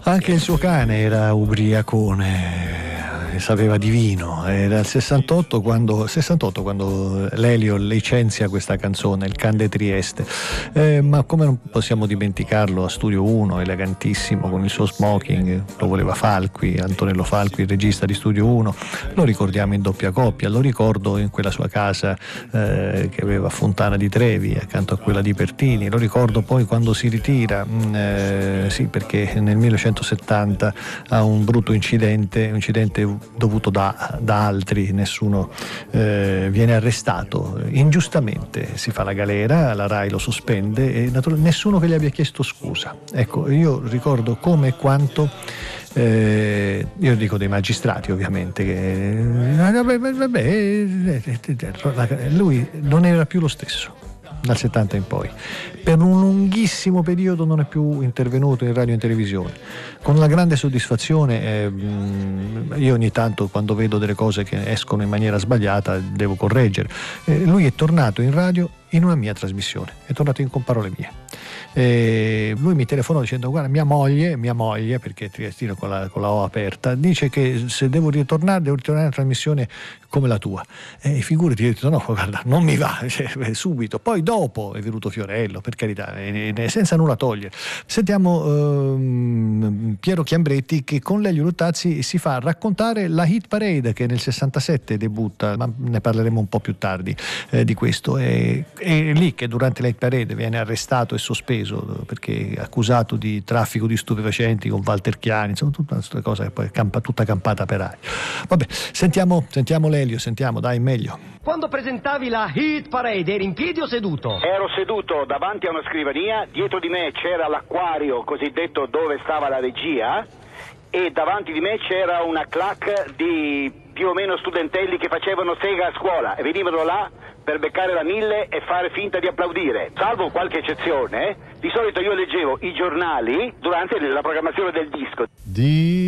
Anche il suo cane era ubriacone, sapeva di vino. Era il 68 quando Lelio licenzia questa canzone, Il Can de Trieste. Ma come non possiamo dimenticarlo a Studio 1, elegantissimo, con il suo smoking, lo voleva Falqui, Antonello Falqui, il regista di Studio 1. Lo ricordiamo in doppia coppia, lo ricordo in quella sua casa che aveva a Fontana di Trevi, accanto a quella di Pertini. Lo ricordo poi quando si ritira, sì, perché nel 1970 ha un brutto incidente dovuto da altri, nessuno viene arrestato ingiustamente, si fa la galera, la RAI lo sospende e nessuno che gli abbia chiesto scusa. Ecco, io ricordo come e quanto io dico dei magistrati ovviamente lui non era più lo stesso dal 70 in poi. Per un lunghissimo periodo non è più intervenuto in radio e in televisione, con una grande soddisfazione. Io ogni tanto, quando vedo delle cose che escono in maniera sbagliata, devo correggere. Lui è tornato in radio in una mia trasmissione, è tornato in Con Parole Mie. Lui mi telefonò dicendo: guarda, mia moglie, perché Triestino con la O aperta, dice che se devo ritornare in una trasmissione come la tua. Figurati, io ho detto no, guarda, non mi va, subito. Poi dopo è venuto Fiorello, per carità, senza nulla togliere. Sentiamo Piero Chiambretti che con Lelio Luttazzi si fa raccontare la Hit Parade, che nel 67 debutta, ma ne parleremo un po' più tardi di questo. È lì che durante la Hit Parade viene arrestato e sospeso perché accusato di traffico di stupefacenti con Walter Chiani, insomma tutta questa cosa che poi è tutta campata per aria. Vabbè, sentiamo Lelio, dai, meglio. Quando presentavi la Hit Parade eri in piedi o seduto? Ero seduto davanti a una scrivania, dietro di me c'era l'acquario cosiddetto dove stava la regia e davanti di me c'era una clac di più o meno studentelli che facevano sega a scuola e venivano là per beccare la 1000 e fare finta di applaudire. Salvo qualche eccezione, di solito io leggevo i giornali durante la programmazione del disco.